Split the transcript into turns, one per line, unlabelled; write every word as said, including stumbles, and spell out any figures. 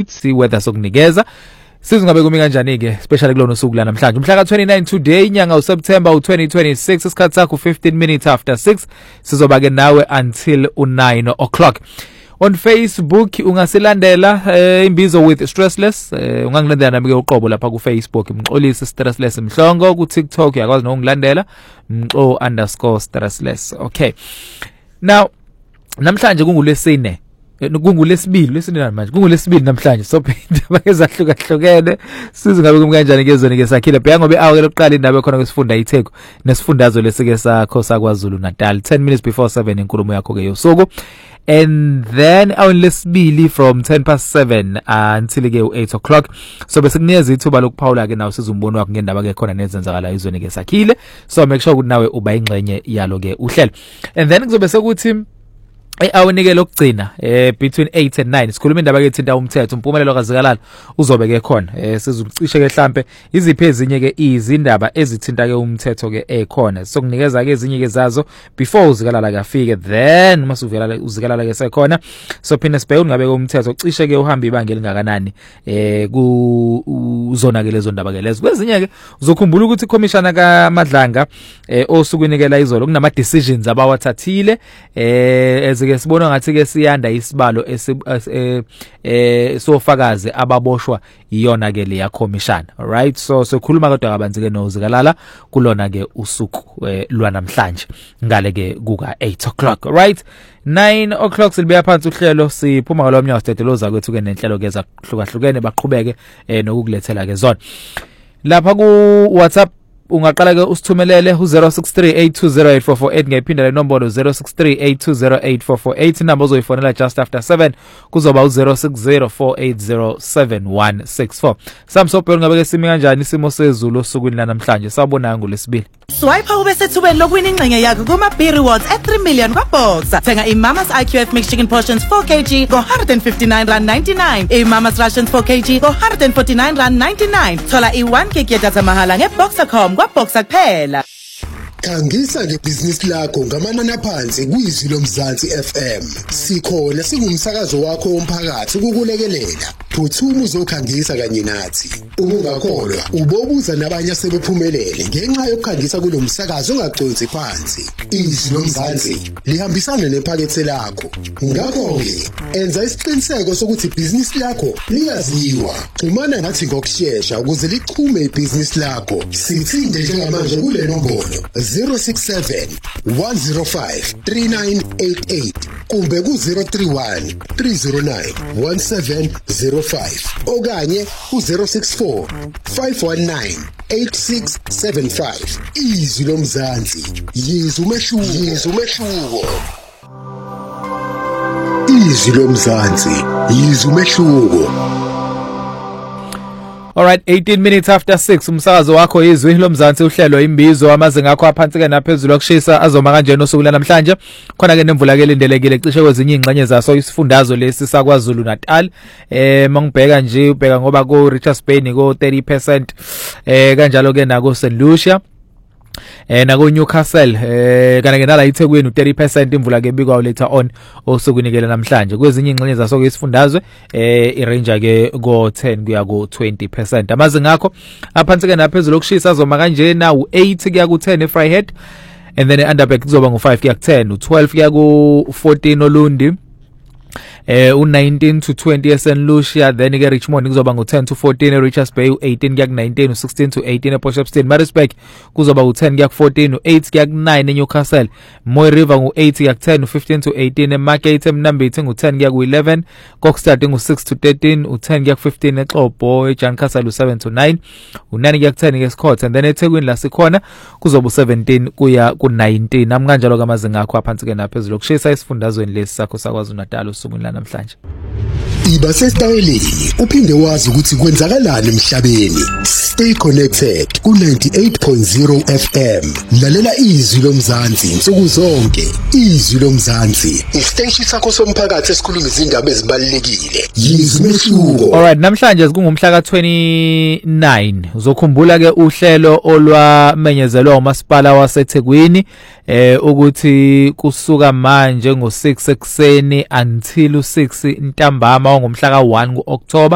si weather sokunikeza sizingabe kumi kanjani ke especially kulona usuku la namhlanje umhla ka twenty-nine today inyanga uSeptember u twenty twenty-six isikhathi sakho fifteen minutes after six sizoba ke nawe until u nine o'clock. On Facebook ungasilandela eh, imbizo with stressless eh, ungangilandela nami ke uqobo lapha ku Facebook Mxolisi stressless Mhlongo, ku TikTok uyakwazi nokungilandela mxo underscore stressless. Okay, now namhlanje kungulesine kungulesibili lesine manje kungulesibili namhlanje so indaba ezahlukahlukene sizingabe kumkanjani kezweni ke sakhile bheka ngoba awu ke lokuqala indaba khona kwesifunda iTheku nesifundazwe lesike sakho saKwaZulu Natal ten minutes before seven inkulumo yakho ke yosuku. And then on lesibili from ten past seven uh, until ke eight o'clock so bese kunikeza ithuba lokuphawula ke nawo sizumbono wakho ngendaba ke khona nezenzakala izweni ke sakhile so make sure ukuthi nawe uba ingxenye yalo ke uhlelo. And then kuzobe sekuthi awunike lokugcina eh between eight and nine sikhuluma indaba ke thinta umthetho umpumelelo kazikalala uzobe ke khona eh sizucishe ke mhlambe iziphi ezinye ke izindaba ezithinta ke umthetho ke ekhona sokunikeza ke ezinye ke zazo before uzikalala kafike then masuvela uzikalala ke sekhona so phina sibheke ungabe ke umthetho cishe ke uhamba ibanga elingakanani eh ku uzona ke lezo ndaba ke lezo kwezinye ke uzokhumbula ukuthi iCommissioner kaMadlanga eh osukunikela izolo kunama decisions abawathathile eh ke sibona ngathi ke siyanda isibalo eh sofakazi ababoshwa iyona ke le ya commission. Alright, so sokhuluma kodwa kabanzi ke nozikalala kulona ke usuku lwa namhlanje ngale ke kuka eight o'clock. Alright, nine o'clock silibya phansi uhlelo siphuma ngalo mnyango stedeloza kwethu ke nenhlelo ke zakuhlukahlukene baqhubeke nokukulethela ke zona lapha ku WhatsApp. Ungaqala ke usithumelele u zero six three eight two zero eight four four eight ngephinda le nombolo zero six three eight two zero eight four four eight inamba ozoyifonela just after seven kuzoba u zero six zero four eight zero seven one six four. Samsobhelo ngabe ke simi kanjani isimo sezulu osukwini la namhlanje sabona ngolesibili.
Swipe ube sethubeni lokwini ingxenye yakho kuma B rewards at three million kwaBoxer. Thenga iMama's I Q F mixed chicken portions four kilograms go one hundred fifty-nine rand ninety-nine. iMama's rations four kilograms go one hundred forty-nine rand ninety-nine. Thola i one gig yedatha mahala ngeBoxer dot com kwaBoxer kuphela.
Khangisa ngebhizinisi lakho ngamanani aphansi kwizwi lomzansi F M. Sikhona singumsakazo wakho womphakathi ukukulekelela. Phuthuma uzokhangisa kanye nathi. Ungakholwa ubobuza nabanye asebephumelele ngenxa yokukhangisa kulomsakazo ongagconsi phansi. Izwi lomzansi lihambisana nephakethe lakho. Ngakho ke enza isiqiniseko sokuthi ibhizinisi lakho liyaziwa. Xhumana nathi ngokusheshsha ukuze lichume ibhizinisi lakho. Sithinde njengamanje kule nombolo zero six seven one zero five three nine eight eight kumbe ku zero three one three zero nine one seven zero five okanye ku zero six four five one nine eight six seven five. Izwi lomzansi yizwe umehluko yizwe umehluko. Izwi lomzansi yizwe umehluko.
Alright, eighteen minutes after six umsakazo wakho izwi lomzansi uhlelo imbizo amazinga akho aphansi ke naphezulu akushisa azoma kanjena osuku la namhlanje khona ke nemvula ke lindelekile cishe kwezinye ingxenye zaso isifundazwe lesi saKwaZulu Natal eh mangibheka nje ubheka ngoba ko Richards Bay ko thirty percent eh kanjalo ke nako Saint Lucia eh nako Newcastle eh kana ke nala iThekwini thirty percent imvula ke bikwa later on osukunikela namhlanje kwezinye ingxenye zaso ke isifundazwe eh irange ke go ten kuya ku twenty percent amazinga akho aphansi ke naphezulu okushisa azoma kanjena u eight kuya ku ten eFryhead and then eUnderberg kuzoba ngu five kuya ku ten u twelve kuya ku fourteen Olundi eh u nineteen to twenty eSaint Lucia then ke Richmond kuzoba ngu ten to fourteen eRichards Bay u eighteen kuya ku nineteen u sixteen to eighteen ePortshepstone Maritzburg kuzoba u ten kuya ku fourteen u eight kuya ku nine eNewcastle Moy River ngu eight kuya ku ten u fifteen to eighteen eMarket eMnambithi ngu ten kuya ku eleven Kokstad ngu six to thirteen u ten kuya ku fifteen eXhobo eJankasal u seven to nine u nine kuya ku ten eScott and then eThekwini la sikhona kuzoba u seventeen kuya ku nineteen namkanjalo kamazinga akho aphansi ke naphezulu okushisa isifundazweni lesi sakho saKwaZulu Natal usuku namhlanje.
Iba sesitayeleni uphinde wazi ukuthi kwenzakalani emhlabeni. Stay connected ku ninety-eight point zero F M. Lalela izwi lomzansi insuku zonke. Izwi lomzansi isiteshi sakho somphakathi esikhuluma izindaba ezibalekile. Yizwi umehluko.
Alright, namhlanje kungumhla ka twenty-nine uzokhumbula ke uhlelo olwamenyezelwa uMasipala waseThekwini eh ukuthi kusuka manje ngo six ekseni until u six ntambama ngomhla ka one ku October